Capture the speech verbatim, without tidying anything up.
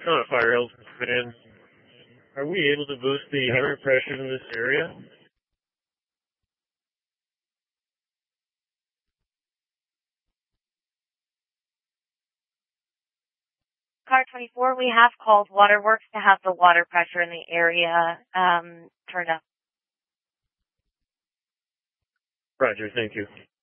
Con Fire Hilton fan. Are we able to boost the hammer pressure in this area? Car twenty-four, we have called Waterworks to have the water pressure in the area um, turned up. Roger, thank you.